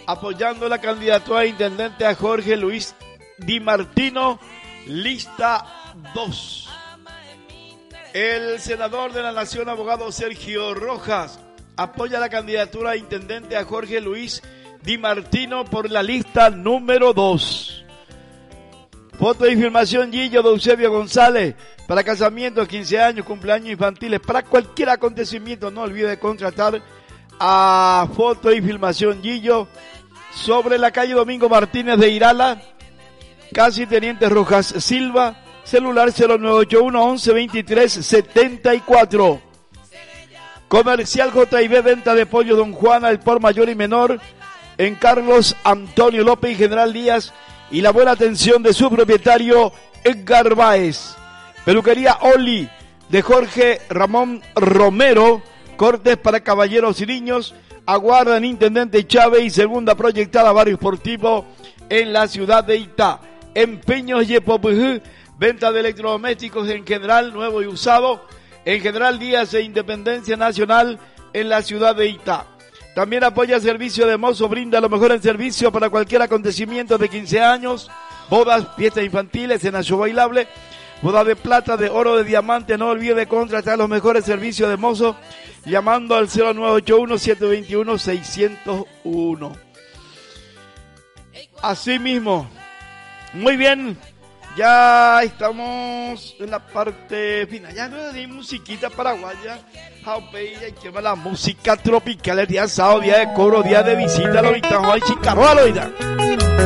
apoyando la candidatura de intendente a Jorge Luis Di Martino, lista 2. El senador de la Nación, abogado Sergio Rojas, apoya la candidatura de intendente a Jorge Luis Di Martino por la lista número 2. Foto y filmación Gillo de Eusebio González para casamientos, 15 años, cumpleaños infantiles, para cualquier acontecimiento. No olvide de contratar a Foto y filmación Gillo sobre la calle Domingo Martínez de Irala, casi Teniente Rojas Silva, celular 0981 11 23 74. Comercial J&B, venta de pollo Don Juan al por mayor y menor en Carlos Antonio López y General Díaz, y la buena atención de su propietario Edgar Báez. Peluquería Oli de Jorge Ramón Romero, cortes para caballeros y niños. Aguardan Intendente Chávez y segunda proyectada Barrio Sportivo en la ciudad de Itá. Empeños Yepopujú, venta de electrodomésticos en general, nuevo y usado, en General Díaz e Independencia Nacional en la ciudad de Itá. También apoya servicio de mozo, brinda lo mejor en servicio para cualquier acontecimiento de 15 años, bodas, fiestas infantiles, cenazo bailable, boda de plata, de oro, de diamante. No olvide de contratar los mejores servicios de mozo llamando al 0981-721-601. Asimismo, muy bien, ya estamos en la parte final. Ya no hay musiquita paraguaya, jaupeya, y quema la música tropical. El día sábado, día de cobro, día de visita, lo invitamos a Chicarro, lo